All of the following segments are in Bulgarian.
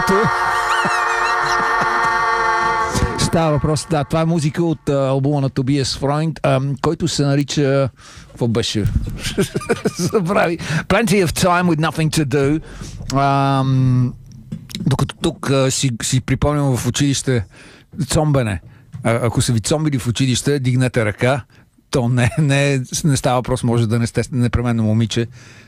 другото. Става въпрос, да, това е музика от албума на Тобиас Фройнд, който се нарича... Какво беше? Забрави. Plenty of time with nothing to do. Докато тук си припомням в училище цомбене. Ако са ви цомбили в училище, дигнете ръка. То не става въпрос, може да не сте непременно момиче.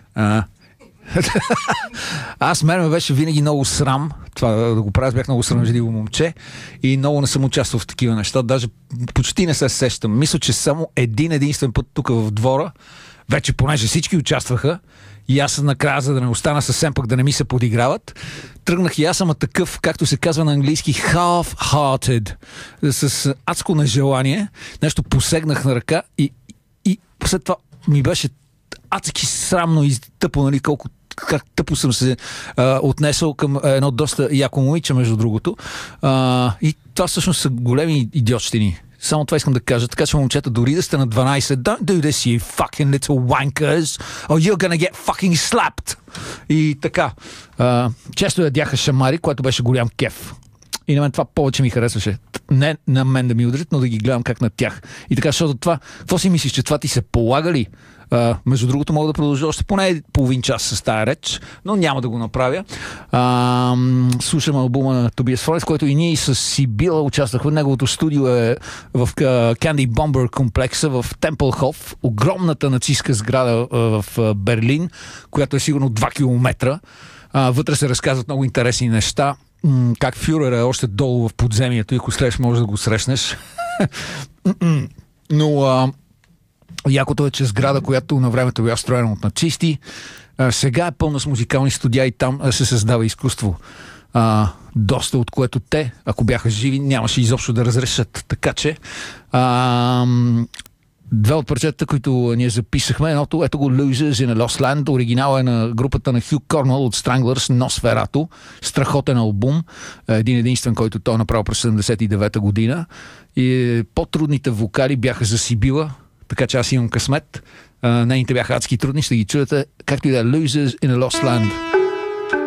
Аз мен ме беше винаги много срам това да го правя, бях много срамежливо момче и много не съм участвал в такива неща, даже почти не се сещам. Мисля, че само единствен път тук в двора, вече понеже всички участваха и аз накрая, за да не остана съвсем пък да не ми се подиграват, тръгнах и аз съм такъв, както се казва на английски, half-hearted, с адско нежелание, нещо посегнах на ръка и след това ми беше адски срамно и тъпо, нали, как тъпо съм се отнесъл към едно доста яко момиче, между другото. И това всъщност са големи идиотщини. Само това искам да кажа. Така че, момчета, дори да сте на 12, don't do this, you fucking little wankers, or you're gonna get fucking slapped. И така. Често ядяха шамари, което беше голям кеф. И на мен това повече ми харесваше. Не на мен да ми удрят, но да ги гледам как на тях. И така, защото това... Какво си мислиш, че това ти се полага ли? Между другото, мога да продължа още поне половин час с тая реч, но няма да го направя. Слушам албума на Тобиас Фройнд, в който и ние с Сибила участвахме. Неговото студио е в Candy Bomber комплекса в Темплхоф, огромната нацистка сграда в Берлин, която е сигурно 2 километра. Вътре се разказват много интересни неща. Как фюрер е още долу в подземието и ако срещаш, може да го срещнеш. Но якото е, че сграда, която на времето била строена от нацисти, сега е пълна с музикални студия и там се създава изкуство. Доста от което те, ако бяха живи, нямаше изобщо да разрешат. Така че две от парчетата, които ние записахме, едното, ето го Losers in a Lost Land, оригинал е на групата на Хю Корнел от Stranglers, Носферато, страхотен албум, единствен, който той направил през 79-та година. И по-трудните вокали бяха за Сибила, така че аз имам късмет. Нейните бяха адски трудни, ще ги чуете, както и да е Losers in a Lost Land.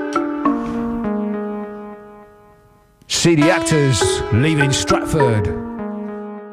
See the Actors leaving Stratford.